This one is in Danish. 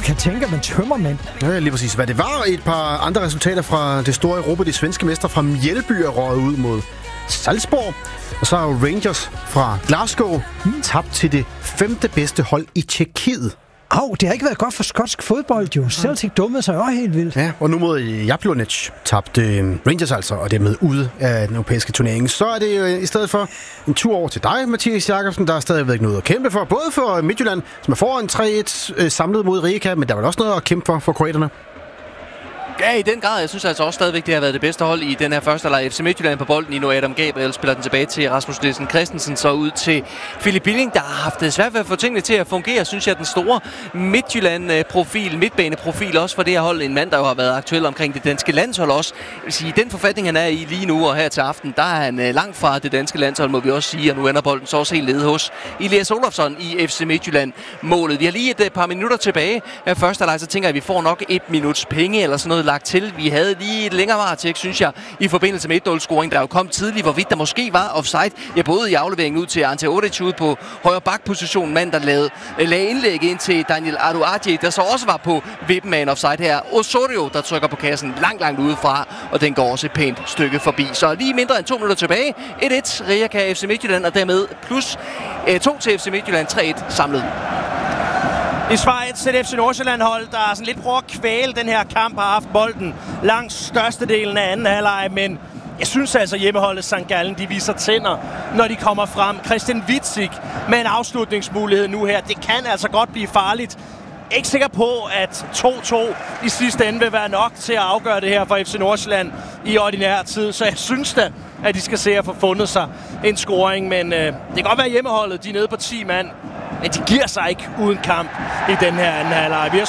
kan tænke, at man tømmermænd. Ja, lige præcis. Hvad det var. Et par andre resultater fra det store Europa. De svenske mestre fra Mjällby er røget ud mod Salzburg. Og så er jo Rangers fra Glasgow tabt til det 5. bedste hold i Tjekkiet. Det har ikke været godt for skotsk fodbold, jo. Celtic dummede sig jo helt vildt. Ja, og nu mod Jablonec tabte Rangers altså, og dermed ude af den europæiske turnering. Så er det jo i stedet for en tur over til dig, Mathias Jakobsen. Der er stadigvæk noget at kæmpe for. Både for Midtjylland, som er foran 3-1 samlet mod Rijeka, men der er vel også noget at kæmpe for kroaterne. Ja, i den grad. Jeg synes altså også stadigvæk, det har været det bedste hold i den her første leg. FC Midtjylland på bolden i nu. Adam Gabriel spiller den tilbage til Rasmus Nielsen Christensen, så ud til Philip Billing, der har haft det svært ved at få tingene til at fungere, synes jeg, den store Midtjylland-profil, midtbaneprofil også for det her hold. En mand, der jo har været aktuel omkring det danske landshold også. Jeg vil sige, den forfatning, han er i lige nu og her til aften, der er han langt fra det danske landshold, må vi også sige, og nu ender bolden så også helt nede hos Elias Olofsson i FC Midtjylland-målet. Vi har lige et par minutter tilbage af første leg, så tænker jeg, at vi får nok 1 minuts penge eller sådan noget lagt til. Vi havde lige et længere varetægt, synes jeg, i forbindelse med 1-0-scoring, der jo kom tidligt, hvorvidt der måske var offside. Jeg både i afleveringen ud til Ante Oric ude på højre bakposition, mand, der lagde indlæg ind til Daniel Aduadje, der så også var på vippen af en offside her. Osorio, der trykker på kassen langt udefra, og den går også et pænt stykke forbi. Så lige mindre end 2 minutter tilbage. 1-1, Rijeka FC Midtjylland, og dermed plus 2 til FC Midtjylland, 3-1 samlet. I Schweiz et FC Nordsjælland-hold, der sådan lidt prøver at kvæle den her kamp, har haft bolden langt størstedelen af anden halvleg, men jeg synes altså, hjemmeholdet St. Gallen, de viser tænder, når de kommer frem. Christian Witzig med en afslutningsmulighed nu her, det kan altså godt blive farligt. Ikke sikker på, at 2-2 i sidste ende vil være nok til at afgøre det her for FC Nordsjælland i ordinær tid, så jeg synes da, at de skal se at få fundet sig en scoring, men det kan godt være hjemmeholdet, de er nede på 10 mand, men de giver sig ikke uden kamp i den her anden halvleg.